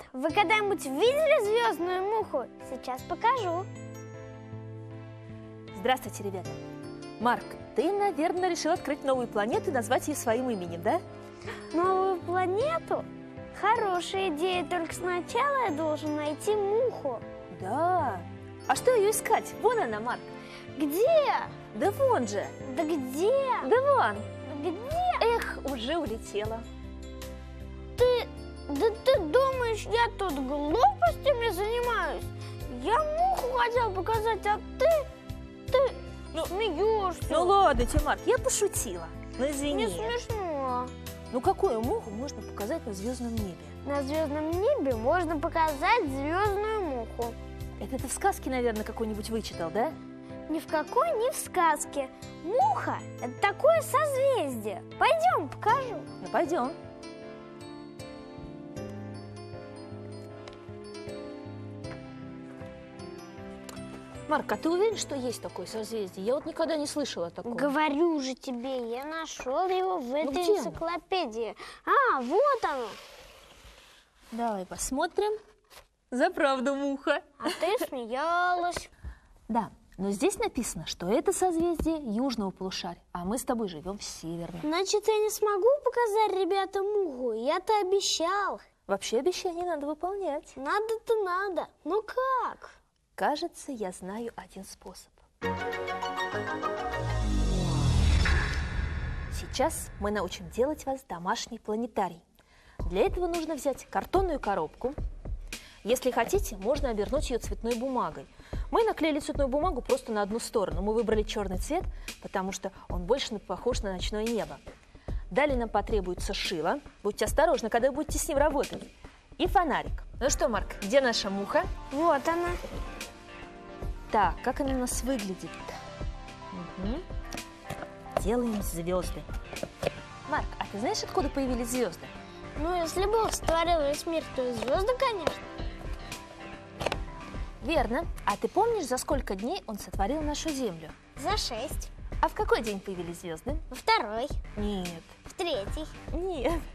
вы когда-нибудь видели звездную муху? Сейчас покажу. Здравствуйте, ребята. Марк, ты, наверное, решил открыть новую планету и назвать ее своим именем, да? Новую планету? Хорошая идея, только сначала я должен найти муху. Да. А что ее искать? Вон она, Марк. Где? Да вон же. Да где? Да вон. Где? Эх, уже улетела. Да ты думаешь, я тут глупостями занимаюсь? Я муху хотел показать, а ты смеешься. Ну ладно, Марк, я пошутила. Ну извини. Не смешно. Ну какую муху можно показать на звездном небе? На звездном небе можно показать звездную муху. Это ты в сказке, наверное, какой-нибудь вычитал, да? Ни в какой, ни в сказке. Муха – это такое созвездие. Пойдем, покажу. Ну пойдем. Марк, а ты уверен, что есть такое созвездие? Я вот никогда не слышала такого. Говорю же тебе, я нашел его в этой где энциклопедии. А, вот оно. Давай посмотрим. За правду, муха. А ты смеялась. Да, но здесь написано, что это созвездие южного полушария, а мы с тобой живем в северном. Значит, я не смогу показать ребятам муху. Я-то обещал. Вообще обещание надо выполнять. Надо-то надо. Но как? Кажется, я знаю один способ. Сейчас мы научим делать вас домашний планетарий. Для этого нужно взять картонную коробку. Если хотите, можно обернуть ее цветной бумагой. Мы наклеили цветную бумагу просто на одну сторону. Мы выбрали черный цвет, потому что он больше похож на ночное небо. Далее нам потребуется шило. Будьте осторожны, когда вы будете с ним работать. И фонарик. Ну что, Марк, где наша муха? Вот она. Так, как она у нас выглядит? Угу. Делаем звезды. Марк, а ты знаешь, откуда появились звезды? Ну, если Бог сотворил весь мир, то и звезды, конечно. Верно. А ты помнишь, за сколько дней он сотворил нашу Землю? За 6. А в какой день появились звезды? Во 2. Нет. В 3. Нет.